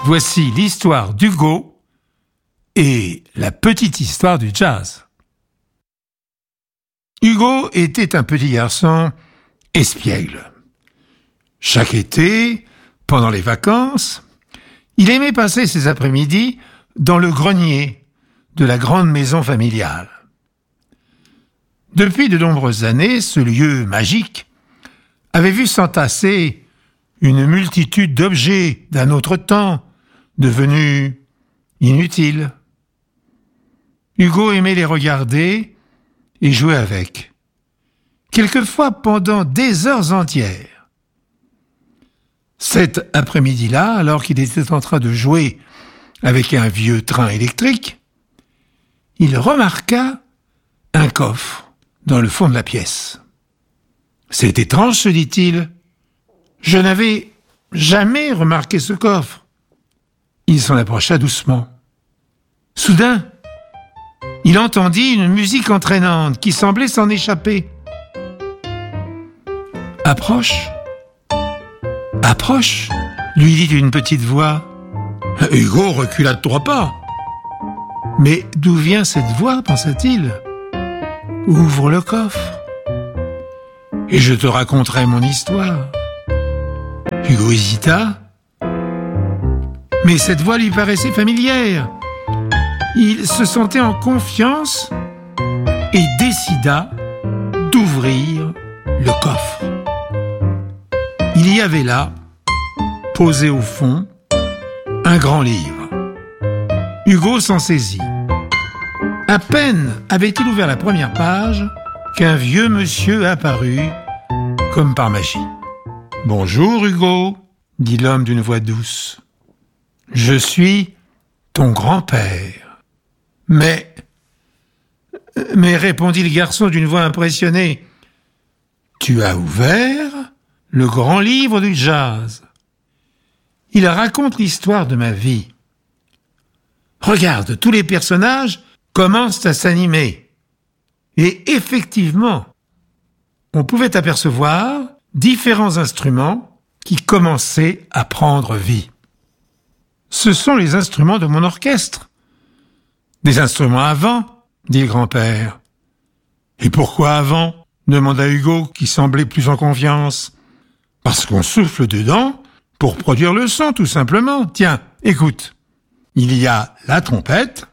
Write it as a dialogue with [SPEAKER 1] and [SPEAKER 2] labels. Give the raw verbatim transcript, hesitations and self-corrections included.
[SPEAKER 1] Voici l'histoire d'Hugo et la petite histoire du jazz. Hugo était un petit garçon espiègle. Chaque été, pendant les vacances, il aimait passer ses après-midi dans le grenier de la grande maison familiale. Depuis de nombreuses années, ce lieu magique avait vu s'entasser une multitude d'objets d'un autre temps, devenus inutiles. Hugo aimait les regarder et jouer avec, quelquefois pendant des heures entières. Cet après-midi-là, alors qu'il était en train de jouer avec un vieux train électrique, il remarqua un coffre dans le fond de la pièce. « C'est étrange, se dit-il. Je n'avais jamais remarqué ce coffre. » Il s'en approcha doucement. Soudain, il entendit une musique entraînante qui semblait s'en échapper. « Approche, approche !» lui dit une petite voix. Hugo recula de trois pas. « Mais d'où vient cette voix ?» pensa-t-il. « Ouvre le coffre et je te raconterai mon histoire. » Hugo hésita, mais cette voix lui paraissait familière. Il se sentait en confiance et décida d'ouvrir le coffre. Il y avait là, posé au fond, un grand livre. Hugo s'en saisit. À peine avait-il ouvert la première page qu'un vieux monsieur apparut comme par magie. « Bonjour Hugo, » dit l'homme d'une voix douce. « Je suis ton grand-père. »« Mais, mais, répondit le garçon d'une voix impressionnée, tu as ouvert le grand livre du jazz. Il raconte l'histoire de ma vie. Regarde, tous les personnages commencent à s'animer. Et effectivement, on pouvait apercevoir différents instruments qui commençaient à prendre vie. Ce sont les instruments de mon orchestre. Des instruments à vent, dit le grand-père. Et pourquoi à vent ? Demanda Hugo, qui semblait plus en confiance. Parce qu'on souffle dedans pour produire le son, tout simplement. Tiens, écoute. Il y a la trompette,